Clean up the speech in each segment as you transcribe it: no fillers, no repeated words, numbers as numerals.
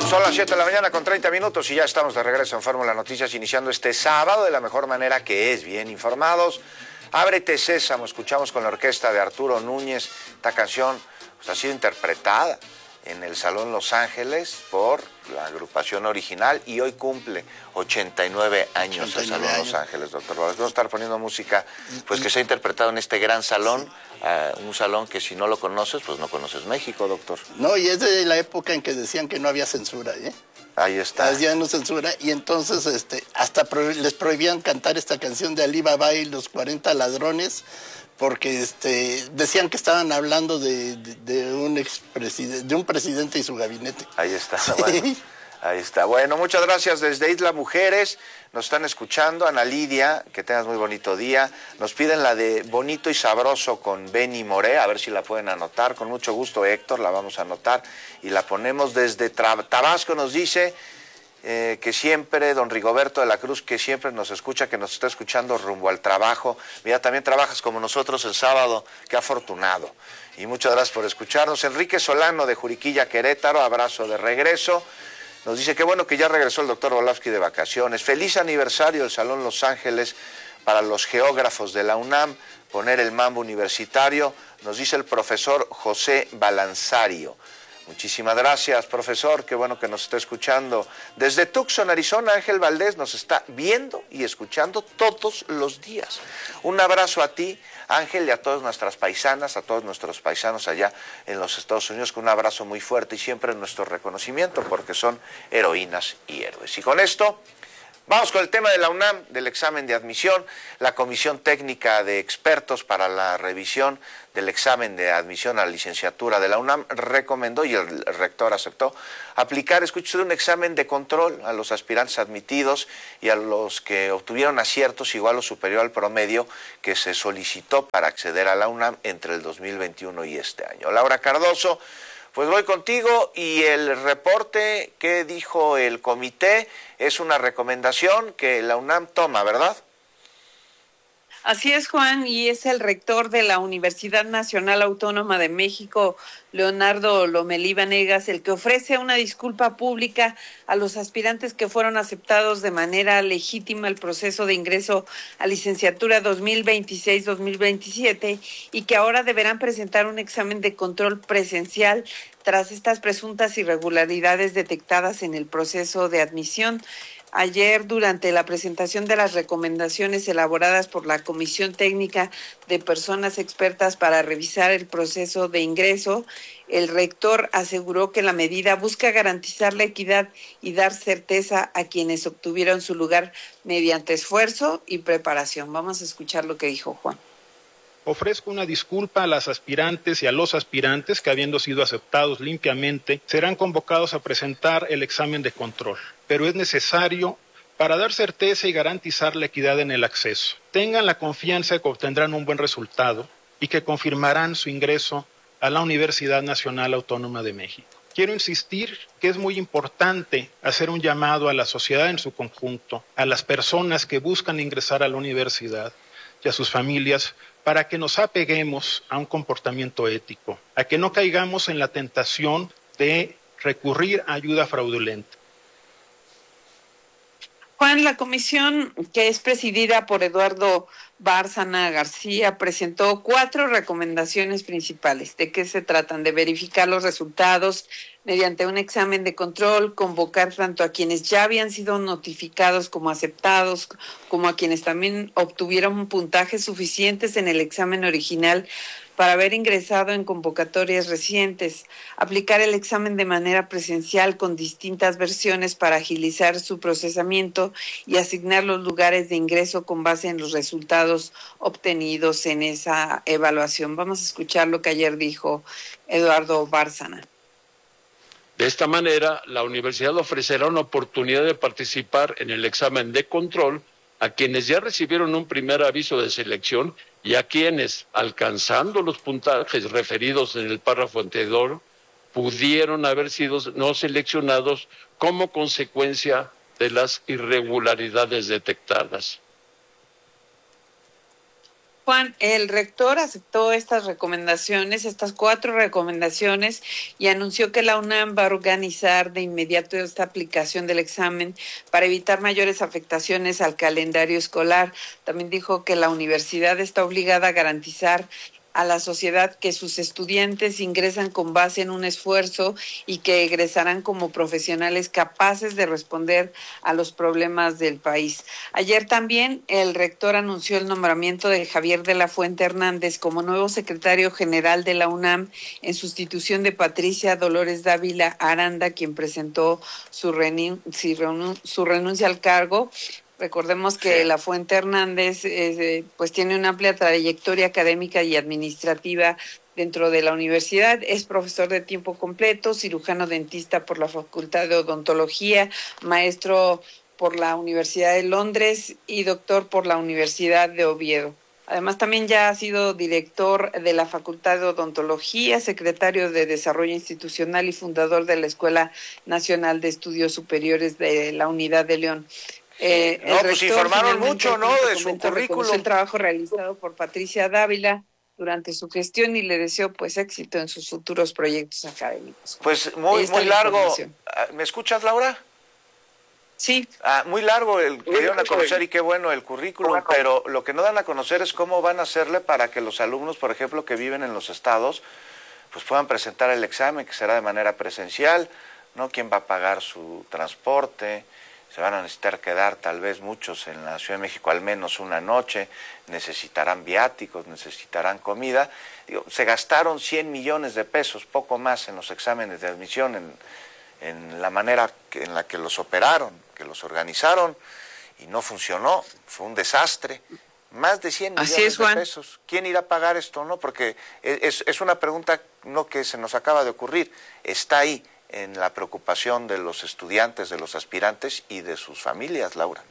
Son las 7 de la mañana con 30 minutos y ya estamos de regreso en Fórmula Noticias, iniciando este sábado de la mejor manera, que es bien informados. Ábrete Sésamo, escuchamos con la orquesta de Arturo Núñez. Esta canción pues, ha sido interpretada en el Salón Los Ángeles por la agrupación original y hoy cumple 89 años el Salón Los Ángeles, doctor Valdés. Vamos a estar poniendo música pues que se ha interpretado en este gran salón, un salón que si no lo conoces, pues no conoces México, doctor. No, y es de la época en que decían que no había censura, ¿eh? Ahí está. Ya no censura, y entonces hasta les prohibían cantar esta canción de Alí Baba y los 40 ladrones, porque decían que estaban hablando de un presidente y su gabinete. Ahí está, sí. Bueno, ahí está. Bueno, muchas gracias desde Isla Mujeres. Nos están escuchando, Ana Lidia, que tengas muy bonito día. Nos piden la de Bonito y Sabroso con Benny Moré, a ver si la pueden anotar. Con mucho gusto, Héctor, la vamos a anotar y la ponemos desde Tabasco. Nos dice que siempre, don Rigoberto de la Cruz, que siempre nos escucha, que nos está escuchando rumbo al trabajo. Mira, también trabajas como nosotros el sábado, qué afortunado. Y muchas gracias por escucharnos. Enrique Solano de Juriquilla, Querétaro, abrazo de regreso. Nos dice que bueno que ya regresó el doctor Volavsky de vacaciones. Feliz aniversario del Salón Los Ángeles para los geógrafos de la UNAM. Poner el mambo universitario, nos dice el profesor José Balanzario. Muchísimas gracias, profesor, qué bueno que nos está escuchando. Desde Tucson, Arizona, Ángel Valdés nos está viendo y escuchando todos los días. Un abrazo a ti, Ángel, y a todas nuestras paisanas, a todos nuestros paisanos allá en los Estados Unidos, con un abrazo muy fuerte y siempre nuestro reconocimiento, porque son heroínas y héroes. Y con esto vamos con el tema de la UNAM, del examen de admisión. La Comisión Técnica de Expertos para la Revisión del Examen de Admisión a la Licenciatura de la UNAM recomendó, y el rector aceptó, aplicar, escuche, un examen de control a los aspirantes admitidos y a los que obtuvieron aciertos igual o superior al promedio que se solicitó para acceder a la UNAM entre el 2021 y este año. Laura Cardoso, pues voy contigo, y el reporte que dijo el comité es una recomendación que la UNAM toma, ¿verdad? Así es, Juan, y es el rector de la Universidad Nacional Autónoma de México, Leonardo Lomelí Vanegas, el que ofrece una disculpa pública a los aspirantes que fueron aceptados de manera legítima al proceso de ingreso a licenciatura 2026-2027 y que ahora deberán presentar un examen de control presencial tras estas presuntas irregularidades detectadas en el proceso de admisión. Ayer, durante la presentación de las recomendaciones elaboradas por la Comisión Técnica de Personas Expertas para revisar el proceso de ingreso, el rector aseguró que la medida busca garantizar la equidad y dar certeza a quienes obtuvieron su lugar mediante esfuerzo y preparación. Vamos a escuchar lo que dijo Juan. Ofrezco una disculpa a las aspirantes y a los aspirantes que, habiendo sido aceptados limpiamente, serán convocados a presentar el examen de control, pero es necesario para dar certeza y garantizar la equidad en el acceso. Tengan la confianza de que obtendrán un buen resultado y que confirmarán su ingreso a la Universidad Nacional Autónoma de México. Quiero insistir que es muy importante hacer un llamado a la sociedad en su conjunto, a las personas que buscan ingresar a la universidad y a sus familias, para que nos apeguemos a un comportamiento ético, a que no caigamos en la tentación de recurrir a ayuda fraudulenta. Juan, la comisión, que es presidida por Eduardo Bárcena García, presentó 4 recomendaciones principales. ¿De qué se tratan? De verificar los resultados mediante un examen de control, convocar tanto a quienes ya habían sido notificados como aceptados, como a quienes también obtuvieron puntajes suficientes en el examen original para haber ingresado en convocatorias recientes, aplicar el examen de manera presencial con distintas versiones para agilizar su procesamiento y asignar los lugares de ingreso con base en los resultados obtenidos en esa evaluación. Vamos a escuchar lo que ayer dijo Eduardo Bárcena. De esta manera, la universidad ofrecerá una oportunidad de participar en el examen de control a quienes ya recibieron un primer aviso de selección y a quienes, alcanzando los puntajes referidos en el párrafo anterior, pudieron haber sido no seleccionados como consecuencia de las irregularidades detectadas. Juan, el rector aceptó estas recomendaciones, estas 4 recomendaciones, y anunció que la UNAM va a organizar de inmediato esta aplicación del examen para evitar mayores afectaciones al calendario escolar. También dijo que la universidad está obligada a garantizar a la sociedad que sus estudiantes ingresan con base en un esfuerzo y que egresarán como profesionales capaces de responder a los problemas del país. Ayer también el rector anunció el nombramiento de Javier de la Fuente Hernández como nuevo secretario general de la UNAM en sustitución de Patricia Dolores Dávila Aranda, quien presentó su renuncia al cargo. Recordemos que La Fuente Hernández pues tiene una amplia trayectoria académica y administrativa dentro de la universidad. Es profesor de tiempo completo, cirujano dentista por la Facultad de Odontología, maestro por la Universidad de Londres y doctor por la Universidad de Oviedo. Además, también ya ha sido director de la Facultad de Odontología, secretario de Desarrollo Institucional y fundador de la Escuela Nacional de Estudios Superiores de la Unidad de León. Pues informaron mucho, ¿no?, de su currículum. El trabajo realizado por Patricia Dávila durante su gestión y le deseo pues éxito en sus futuros proyectos académicos. Pues muy largo. ¿Me escuchas, Laura? Sí. Muy largo el que dieron a conocer, y qué bueno el currículum, pero lo que no dan a conocer es cómo van a hacerle para que los alumnos, por ejemplo, que viven en los estados, pues puedan presentar el examen, que será de manera presencial, ¿no? ¿Quién va a pagar su transporte? Se van a necesitar quedar tal vez muchos en la Ciudad de México al menos una noche, necesitarán viáticos, necesitarán comida. Se gastaron 100 millones de pesos, poco más, en los exámenes de admisión, en la manera en la que los operaron, que los organizaron, y no funcionó, fue un desastre. Más de 100 millones de pesos. ¿Quién irá a pagar esto, no? Porque es una pregunta no que se nos acaba de ocurrir, está ahí, en la preocupación de los estudiantes, de los aspirantes y de sus familias, Laura.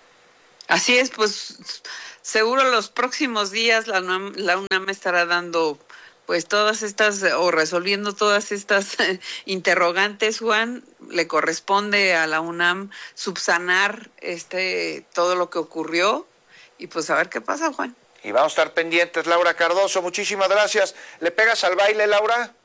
Así es, pues seguro los próximos días la UNAM estará dando pues todas estas, o resolviendo todas estas interrogantes, Juan. Le corresponde a la UNAM subsanar todo lo que ocurrió, y pues a ver qué pasa, Juan. Y vamos a estar pendientes. Laura Cardoso, muchísimas gracias. ¿Le pegas al baile, Laura?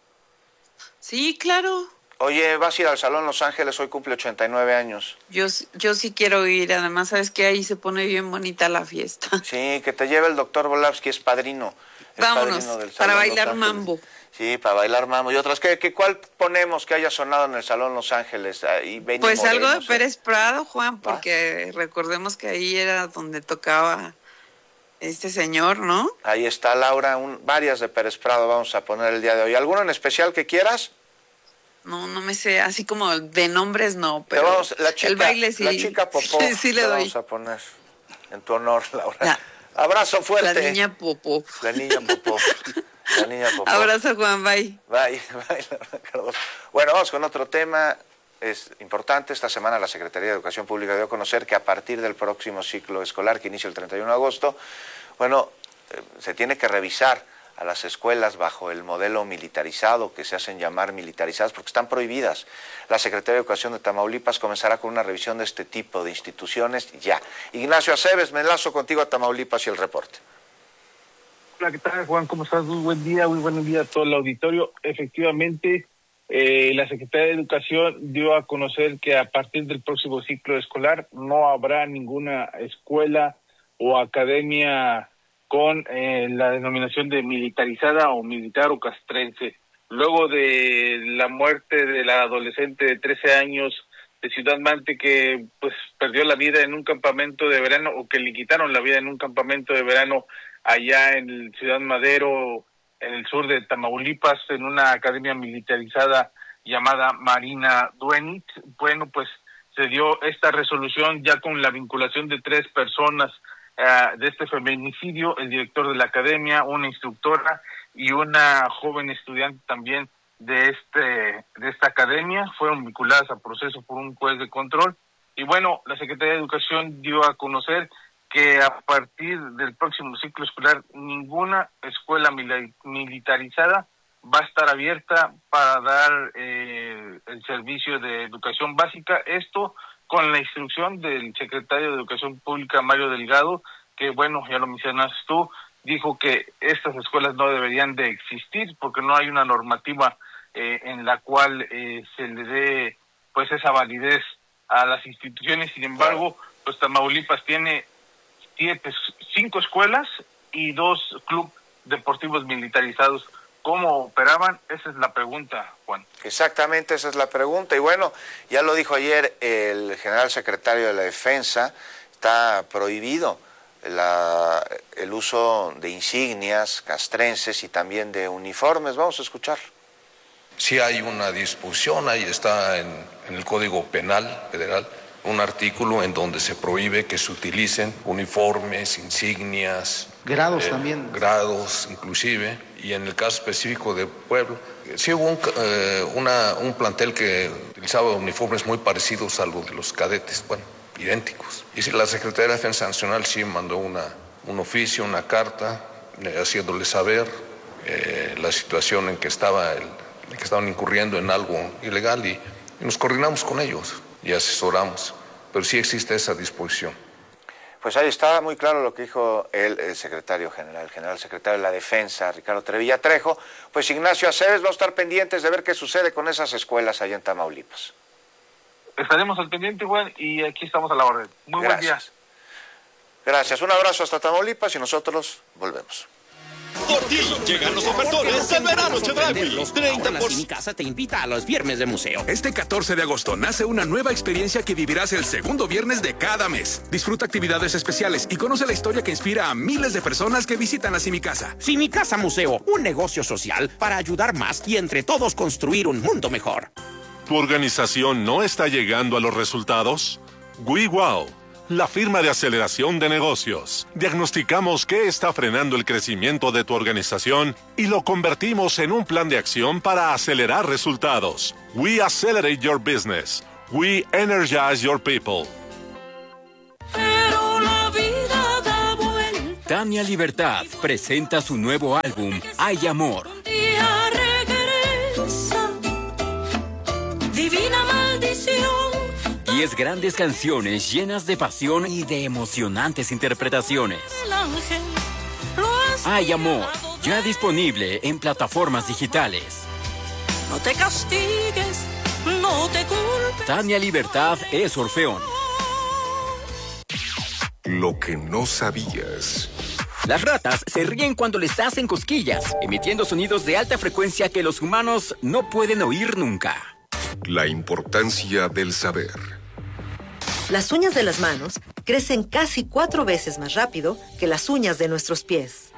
Sí, claro. Oye, vas a ir al Salón Los Ángeles, hoy cumple 89 años. Yo sí quiero ir, además, ¿sabes qué? Ahí se pone bien bonita la fiesta. Sí, que te lleve el doctor Volavsky, es padrino. Vámonos, para bailar mambo. Sí, para bailar mambo. Y otras, ¿cuál ponemos que haya sonado en el Salón Los Ángeles? Ahí pues algo de Pérez Prado, Juan, porque recordemos que ahí era donde tocaba este señor, ¿no? Ahí está, Laura, varias de Pérez Prado vamos a poner el día de hoy. ¿Alguno en especial que quieras? No me sé, así como de nombres no, pero el baile sí. La chica Popó, sí le doy. Vamos a poner en tu honor, Laura. Abrazo fuerte. La niña Popó. La niña Popó. La niña Popó. Abrazo, Juan, bye. Bye, Laura Cardoso. Bueno, vamos con otro tema. Es importante, esta semana la Secretaría de Educación Pública dio a conocer que a partir del próximo ciclo escolar, que inicia el 31 de agosto, se tiene que revisar a las escuelas bajo el modelo militarizado, que se hacen llamar militarizadas, porque están prohibidas. La Secretaría de Educación de Tamaulipas comenzará con una revisión de este tipo de instituciones ya. Ignacio Aceves, me enlazo contigo a Tamaulipas y el reporte. Hola, ¿qué tal, Juan? ¿Cómo estás? Muy buen día a todo el auditorio. Efectivamente, la Secretaría de Educación dio a conocer que a partir del próximo ciclo escolar no habrá ninguna escuela o academia con la denominación de militarizada o militar o castrense. Luego de la muerte de la adolescente de 13 años de Ciudad Mante, que pues perdió la vida en un campamento de verano, o que le quitaron la vida en un campamento de verano allá en Ciudad Madero, en el sur de Tamaulipas, en una academia militarizada llamada Marina Duenit. Bueno, pues se dio esta resolución ya con la vinculación de 3 personas de este feminicidio: el director de la academia, una instructora y una joven estudiante también de esta academia. Fueron vinculadas a proceso por un juez de control. Y bueno, la Secretaría de Educación dio a conocer que a partir del próximo ciclo escolar ninguna escuela militarizada va a estar abierta para dar el servicio de educación básica. Esto con la instrucción del secretario de Educación Pública, Mario Delgado, que bueno, ya lo mencionaste tú, dijo que estas escuelas no deberían de existir porque no hay una normativa en la cual se le dé pues esa validez a las instituciones. Sin embargo, pues Tamaulipas tiene 5 escuelas y 2 clubes deportivos militarizados. ¿Cómo operaban? Esa es la pregunta, Juan. Exactamente, esa es la pregunta. Y bueno, ya lo dijo ayer el general secretario de la Defensa, está prohibido el uso de insignias castrenses y también de uniformes. Vamos a escuchar. Sí hay una disposición, ahí está en el Código Penal Federal, un artículo en donde se prohíbe que se utilicen uniformes, insignias. Grados también. Grados, inclusive. Y en el caso específico de Puebla, sí hubo un plantel que utilizaba uniformes muy parecidos a los de los cadetes, bueno, idénticos. Y sí, la Secretaría de Defensa Nacional sí mandó un oficio, una carta, haciéndole saber la situación en que estaban incurriendo en algo ilegal y nos coordinamos con ellos y asesoramos. Pero sí existe esa disposición. Pues ahí está muy claro lo que dijo el secretario general, el general secretario de la Defensa, Ricardo Trevilla Trejo. Pues Ignacio Aceves, vamos a estar pendientes de ver qué sucede con esas escuelas allá en Tamaulipas. Estaremos al pendiente, Juan, y aquí estamos a la orden. Muy buen día. Gracias, un abrazo hasta Tamaulipas y nosotros volvemos. Por ti llegan los ofertones del verano Chedraui. Los 30%. Mi casa te invita a los viernes de museo. Este 14 de agosto nace una nueva experiencia que vivirás el segundo viernes de cada mes. Disfruta actividades especiales y conoce la historia que inspira a miles de personas que visitan a Mi Casa. Mi Casa Museo, un negocio social para ayudar más y entre todos construir un mundo mejor. ¿Tu organización no está llegando a los resultados? WeWow, la firma de aceleración de negocios. Diagnosticamos qué está frenando el crecimiento de tu organización y lo convertimos en un plan de acción para acelerar resultados. We accelerate your business. We energize your people. Pero la vida da vuelta. Tania Libertad presenta su nuevo álbum, Hay Amor. Un día regresa, divina maldición. 10 grandes canciones llenas de pasión y de emocionantes interpretaciones. Hay Amor, ya disponible en plataformas digitales. No te castigues, no te culpes. Tania Libertad es Orfeón. Lo que no sabías. Las ratas se ríen cuando les hacen cosquillas, emitiendo sonidos de alta frecuencia que los humanos no pueden oír nunca. La importancia del saber. Las uñas de las manos crecen casi 4 veces más rápido que las uñas de nuestros pies.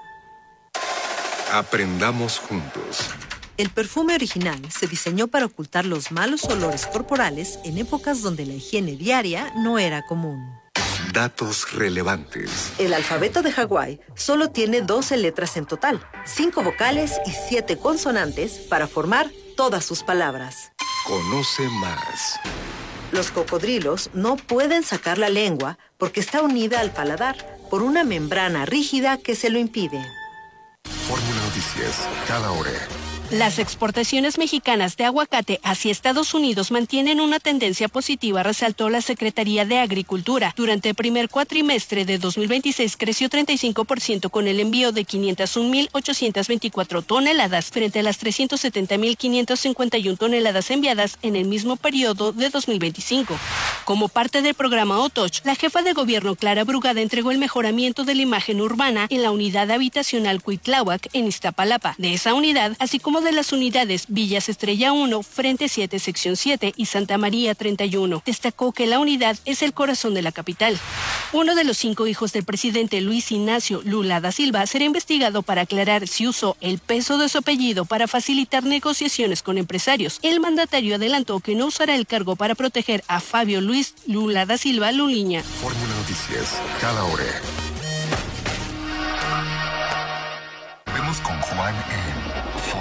Aprendamos juntos. El perfume original se diseñó para ocultar los malos olores corporales en épocas donde la higiene diaria no era común. Datos relevantes. El alfabeto de Hawái solo tiene 12 letras en total, 5 vocales y 7 consonantes para formar todas sus palabras. Conoce más. Los cocodrilos no pueden sacar la lengua porque está unida al paladar por una membrana rígida que se lo impide. Fórmula Noticias, cada hora. Las exportaciones mexicanas de aguacate hacia Estados Unidos mantienen una tendencia positiva, resaltó la Secretaría de Agricultura. Durante el primer cuatrimestre de 2026 creció 35% con el envío de 501.824 toneladas frente a las 370.551 toneladas enviadas en el mismo periodo de 2025. Como parte del programa OTOCH, la jefa de gobierno Clara Brugada entregó el mejoramiento de la imagen urbana en la unidad habitacional Cuitláhuac en Iztapalapa. De esa unidad, así como de las unidades Villas Estrella 1, Frente 7, Sección 7 y Santa María 31. Destacó que la unidad es el corazón de la capital. Uno de los 5 hijos del presidente Luis Ignacio Lula da Silva será investigado para aclarar si usó el peso de su apellido para facilitar negociaciones con empresarios. El mandatario adelantó que no usará el cargo para proteger a Fabio Luis Lula da Silva Luliña. Fórmula Noticias, cada hora. Vemos con Juan en